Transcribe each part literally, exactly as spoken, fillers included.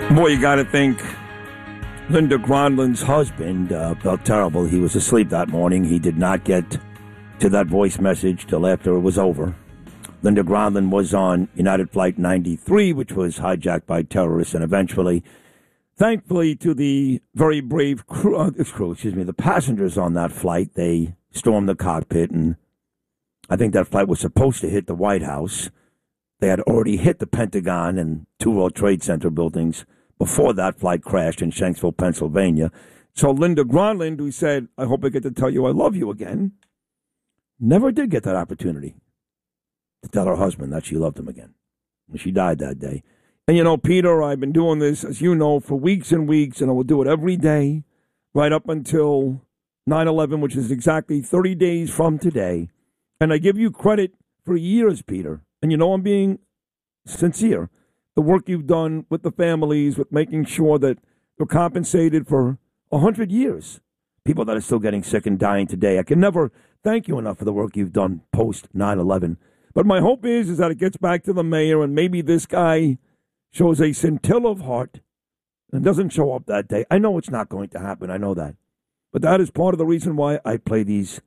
Boy, you got to think Linda Gronlin's husband uh, felt terrible. He was asleep that morning. He did not get to that voice message till after it was over. Linda Gronlin was on United Flight ninety-three, which was hijacked by terrorists, and eventually, thankfully, to the very brave crew, uh, crew, excuse me, the passengers on that flight, they stormed the cockpit, and I think that flight was supposed to hit the White House. They had already hit the Pentagon and two World Trade Center buildings before that flight crashed in Shanksville, Pennsylvania. So Linda Gronlin, who said, I hope I get to tell you I love you again, never did get that opportunity to tell her husband that she loved him again. And she died that day. And, you know, Peter, I've been doing this, as you know, for weeks and weeks, and I will do it every day, right up until nine eleven, which is exactly thirty days from today. And I give you credit for years, Peter. And you know I'm being sincere. The work you've done with the families, with making sure that they're compensated for one hundred years. People that are still getting sick and dying today. I can never thank you enough for the work you've done post nine eleven. But my hope is, is that it gets back to the mayor and maybe this guy shows a scintilla of heart and doesn't show up that day. I know it's not going to happen. I know that. But that is part of the reason why I play these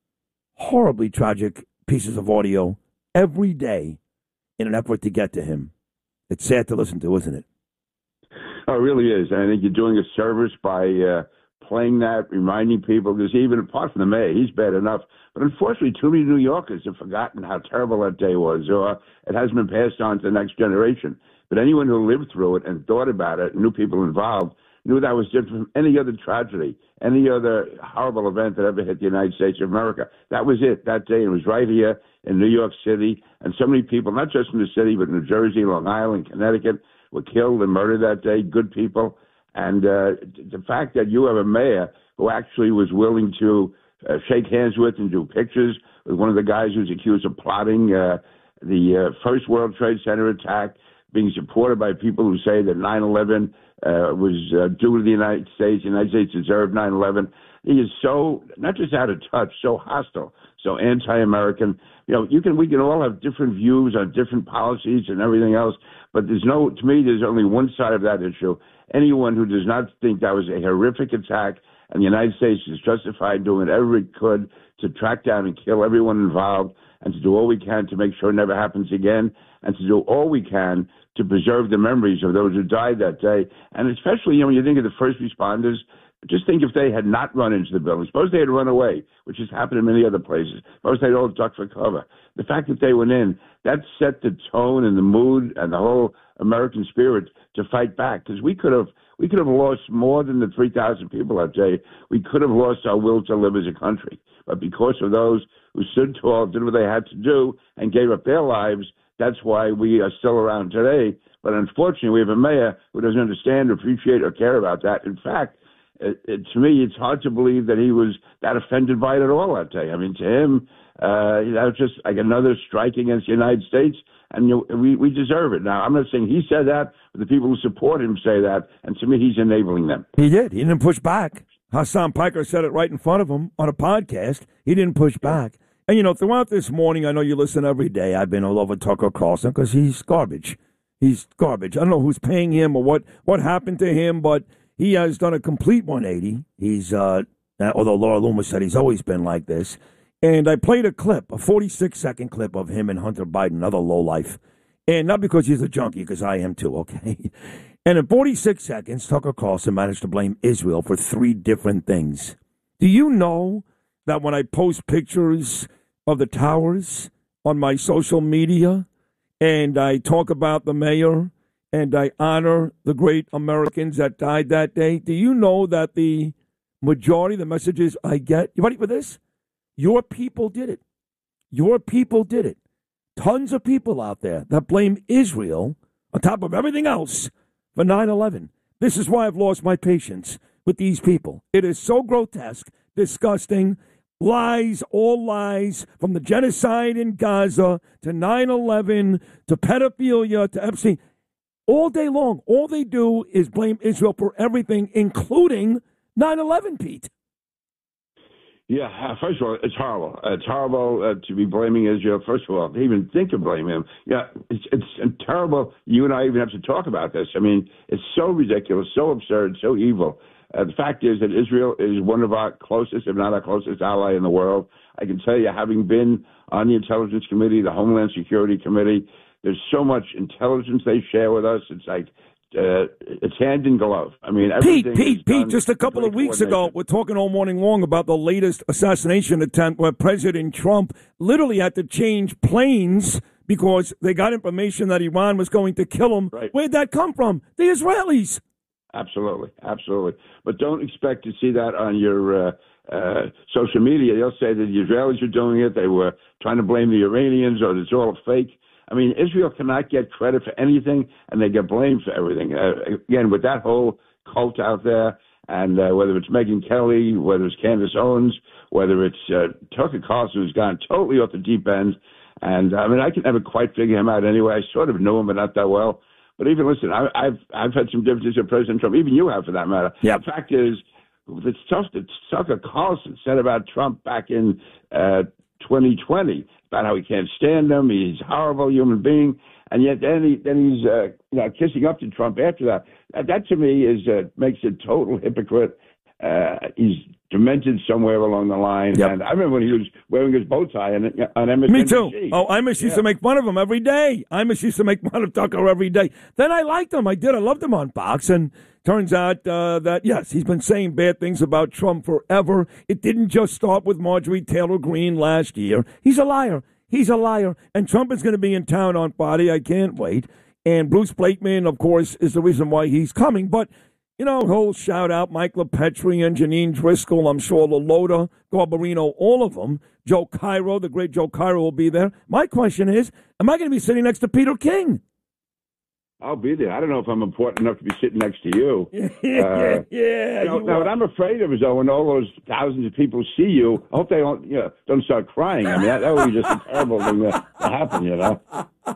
horribly tragic pieces of audio every day in an effort to get to him. It's sad to listen to, isn't it? Oh, it really is. I think you're doing a service by uh, playing that, reminding people, because even apart from the mayor, he's bad enough. But unfortunately, too many New Yorkers have forgotten how terrible that day was, or it hasn't been passed on to the next generation. But anyone who lived through it and thought about it, knew people involved, knew that was different from any other tragedy, any other horrible event that ever hit the United States of America. That was it, that day. It was right here in New York City. And so many people, not just in the city, but New Jersey, Long Island, Connecticut, were killed and murdered that day, good people. And uh, the fact that you have a mayor who actually was willing to uh, shake hands with and do pictures with one of the guys who's accused of plotting uh, the uh, first World Trade Center attack, being supported by people who say that nine eleven uh, was uh, due to the United States. The United States deserved nine eleven. He is so, not just out of touch, so hostile, so anti-American. You know, you can, we can all have different views on different policies and everything else, but there's no, to me, there's only one side of that issue. Anyone who does not think that was a horrific attack and the United States is justified doing whatever it could to track down and kill everyone involved and to do all we can to make sure it never happens again and to do all we can to preserve the memories of those who died that day. And especially, you know, when you think of the first responders, just think if they had not run into the building. Suppose they had run away, which has happened in many other places. Suppose they'd all ducked for cover. The fact that they went in, that set the tone and the mood and the whole American spirit to fight back. Because we could have we could have lost more than the three thousand people that day. We could have lost our will to live as a country. But because of those who stood tall, did what they had to do, and gave up their lives, that's why we are still around today. But unfortunately, we have a mayor who doesn't understand, appreciate, or care about that. In fact, It, it, to me, it's hard to believe that he was that offended by it at all that day. I mean, to him, uh, that was just like another strike against the United States, and you know, we, we deserve it. Now, I'm not saying he said that, but the people who support him say that, and to me, he's enabling them. He did. He didn't push back. Hassan Piker said it right in front of him on a podcast. He didn't push back. And, you know, throughout this morning, I know you listen every day. I've been all over Tucker Carlson because he's garbage. He's garbage. I don't know who's paying him or what, what happened to him, but he has done a complete one eighty. He's, uh, although Laura Loomis said he's always been like this. And I played a clip, a forty-six second clip of him and Hunter Biden, another lowlife. And not because he's a junkie, because I am too, okay? And in forty-six seconds, Tucker Carlson managed to blame Israel for three different things. Do you know that when I post pictures of the towers on my social media and I talk about the mayor and I honor the great Americans that died that day, do you know that the majority of the messages I get, you ready for this? Your people did it. Your people did it. Tons of people out there that blame Israel on top of everything else for nine eleven. This is why I've lost my patience with these people. It is so grotesque, disgusting, lies, all lies, from the genocide in Gaza to nine eleven to pedophilia to Epstein. All day long, all they do is blame Israel for everything, including nine eleven, Pete. Yeah, uh, first of all, it's horrible. Uh, it's horrible uh, to be blaming Israel. First of all, to even think of blaming him. Yeah, it's it's terrible. You and I even have to talk about this. I mean, it's so ridiculous, so absurd, so evil. Uh, the fact is that Israel is one of our closest, if not our closest ally in the world. I can tell you, having been on the Intelligence Committee, the Homeland Security Committee, there's so much intelligence they share with us. It's like uh, it's hand in glove. I mean, Pete, Pete, Pete. Just a couple of weeks ago, we're talking all morning long about the latest assassination attempt where President Trump literally had to change planes because they got information that Iran was going to kill him. Right. Where'd that come from? The Israelis. Absolutely, absolutely. But don't expect to see that on your uh, uh, social media. They'll say that the Israelis are doing it. They were trying to blame the Iranians, or it's all fake. I mean, Israel cannot get credit for anything, and they get blamed for everything. Uh, again, with that whole cult out there, and uh, whether it's Megyn Kelly, whether it's Candace Owens, whether it's uh, Tucker Carlson, who's gone totally off the deep end. And, I mean, I can never quite figure him out anyway. I sort of knew him, but not that well. But even, listen, I, I've I've had some differences with President Trump. Even you have, for that matter. Yep. The fact is, the stuff that Tucker Carlson said about Trump back in uh, twenty twenty, about how he can't stand him, he's a horrible human being, and yet then he then he's uh, you know, kissing up to Trump after that. That, that to me is uh, makes a total hypocrite. Uh, he's demented somewhere along the line. Yep. And I remember when he was wearing his bow tie on, on M S N B C. Me too. Oh, I used yeah. to make fun of him every day. I used to make fun of Tucker every day. Then I liked him. I did. I loved him on Fox. And turns out uh, that, yes, he's been saying bad things about Trump forever. It didn't just start with Marjorie Taylor Greene last year. He's a liar. He's a liar. And Trump is going to be in town on Friday. I can't wait. And Bruce Blakeman, of course, is the reason why he's coming. But you know, whole shout out Mike LaPetri and Janine Driscoll, I'm sure Lolota, Garbarino, all of them. Joe Cairo, the great Joe Cairo, will be there. My question is, am I going to be sitting next to Peter King? I'll be there. I don't know if I'm important enough to be sitting next to you. yeah, uh, yeah. You know, now, what I'm afraid of is, though, when all those thousands of people see you, I hope they don't, you know, don't start crying. I mean, that, that would be just a terrible thing to, to happen, you know.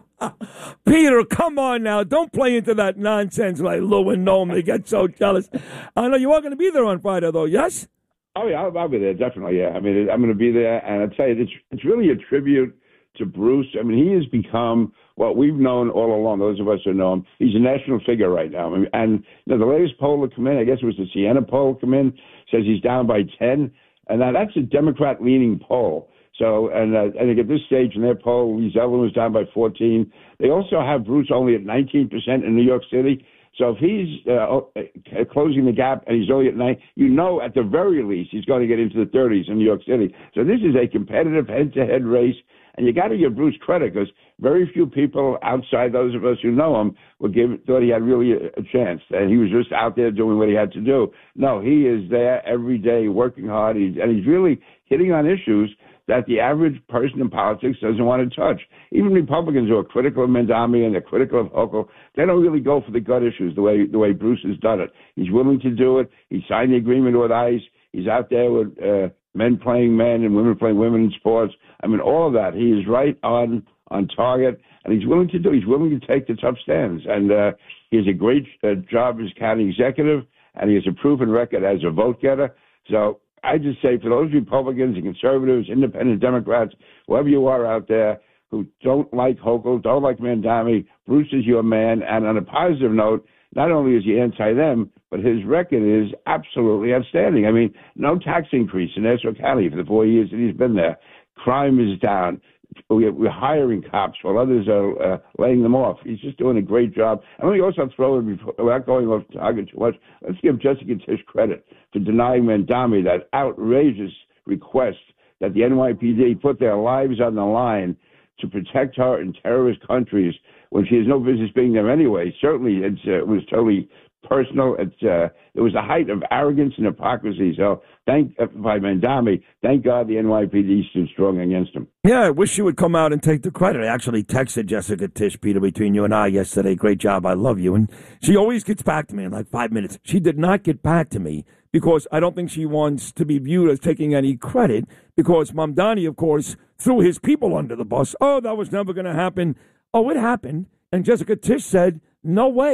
Peter, come on now. Don't play into that nonsense like Lou and Noam. They get so jealous. I know you are going to be there on Friday, though, yes? Oh, yeah, I'll, I'll be there, definitely, yeah. I mean, I'm going to be there, and I'll tell you, it's, it's really a tribute to Bruce. I mean, he has become what we've known all along, those of us who know him. He's a national figure right now. I mean, and you know, the latest poll that come in, I guess it was the Siena poll come in, says he's down by ten. And now that's a Democrat-leaning poll. So, and uh, I think at this stage in their poll, Lee Zeldin was down by fourteen. They also have Bruce only at nineteen percent in New York City. So if he's uh, closing the gap and he's only at nine, you know at the very least he's going to get into the thirties in New York City. So this is a competitive head-to-head race. And you got to give Bruce credit because very few people outside those of us who know him would give thought he had really a, a chance. And he was just out there doing what he had to do. No, he is there every day working hard, he's, and he's really hitting on issues that the average person in politics doesn't want to touch. Even Republicans who are critical of Mandami and they're critical of Hochul, they don't really go for the gut issues the way the way Bruce has done it. He's willing to do it. He signed the agreement with ICE. He's out there with uh, men playing men and women playing women in sports. I mean, all of that. He is right on on target, and he's willing to do. He's willing to take the tough stands, and uh, he has a great uh, job as county executive, and he has a proven record as a vote getter. So I just say for those Republicans and conservatives, independent Democrats, whoever you are out there who don't like Hochul, don't like Mandami, Bruce is your man. And on a positive note, not only is he anti-them, but his record is absolutely outstanding. I mean, no tax increase in Nassau County for the four years that he's been there. Crime is down. We're hiring cops while others are uh, laying them off. He's just doing a great job. And let me also throw in, without going off target too much, let's give Jessica Tisch credit for denying Mandami that outrageous request that the N Y P D put their lives on the line to protect her in terrorist countries when she has no business being there anyway. Certainly, it's, uh, it was totally personal. It's, uh, it was the height of arrogance and hypocrisy. So, thank uh, by Mandami, thank God the N Y P D stood strong against him. Yeah, I wish she would come out and take the credit. I actually texted Jessica Tisch, Peter, between you and I yesterday. Great job. I love you. And she always gets back to me in like five minutes. She did not get back to me because I don't think she wants to be viewed as taking any credit because Mamdani, of course, threw his people under the bus. Oh, that was never going to happen. Oh, it happened. And Jessica Tisch said, no way.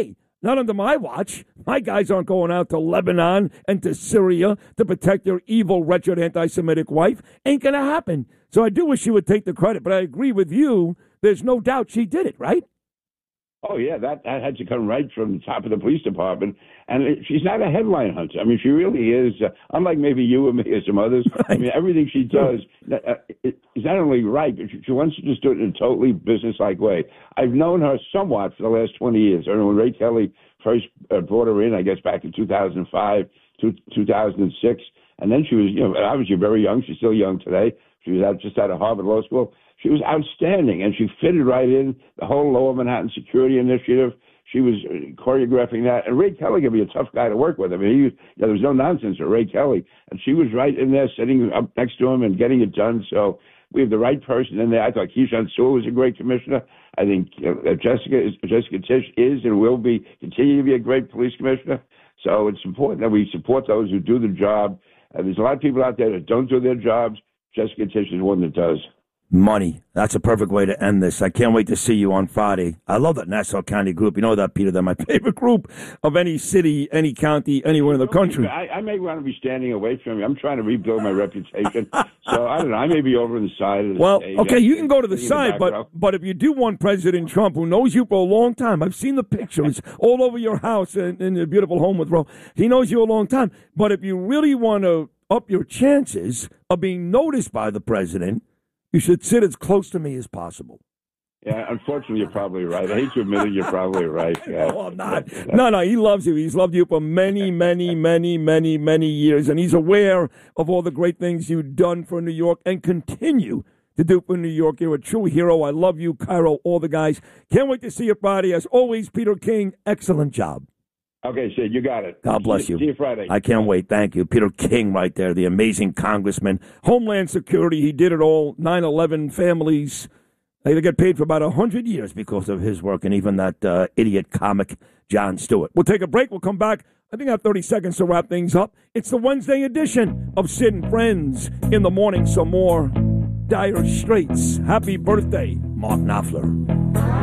Not under my watch. My guys aren't going out to Lebanon and to Syria to protect their evil, wretched, anti-Semitic wife. Ain't going to happen. So I do wish she would take the credit, but I agree with you. There's no doubt she did it, right? Oh, yeah, that, that had to come right from the top of the police department. And it, she's not a headline hunter. I mean, she really is, uh, unlike maybe you and me or some others. Right. I mean, everything she does uh, is not only right, but she, she wants to just do it in a totally businesslike way. I've known her somewhat for the last twenty years. I remember when Ray Kelly first uh, brought her in, I guess, back in two thousand five, two thousand six. And then she was, you know, obviously very young. She's still young today. She was out just out of Harvard Law School. She was outstanding, and she fitted right in the whole Lower Manhattan Security Initiative. She was choreographing that. And Ray Kelly could be a tough guy to work with. I mean, he, you know, there was no nonsense with Ray Kelly. And she was right in there, sitting up next to him and getting it done. So we have the right person in there. I thought Keechant Sewell was a great commissioner. I think uh, Jessica is, Jessica Tisch is and will be, continue to be a great police commissioner. So it's important that we support those who do the job. Uh, there's a lot of people out there that don't do their jobs. Jessica Tisch is one that does. Money. That's a perfect way to end this. I can't wait to see you on Friday. I love that Nassau County group. You know that, Peter. They're my favorite group of any city, any county, anywhere in the country. I, I may want to be standing away from you. I'm trying to rebuild my reputation. So, I don't know. I may be over on the side of the well, stage. okay, you can go to the side, the but, but if you do want President Trump, who knows you for a long time, I've seen the pictures all over your house in, in your beautiful home with Ro. He knows you a long time. But if you really want to up your chances of being noticed by the president, you should sit as close to me as possible. Yeah, unfortunately, you're probably right. I hate to admit it, you're probably right. Yeah. No, I'm not. No, no, he loves you. He's loved you for many, many, many, many, many years, and he's aware of all the great things you've done for New York and continue to do for New York. You're a true hero. I love you, Cairo, all the guys. Can't wait to see you Friday. As always, Peter King, excellent job. Okay, Sid, you got it. God bless you. See you Friday. I can't wait. Thank you. Peter King right there, the amazing congressman. Homeland Security, he did it all. nine eleven families, they get paid for about one hundred years because of his work, and even that uh, idiot comic, Jon Stewart. We'll take a break. We'll come back. I think I have thirty seconds to wrap things up. It's the Wednesday edition of Sid and Friends. In the morning, some more Dire Straits. Happy birthday, Mark Knopfler.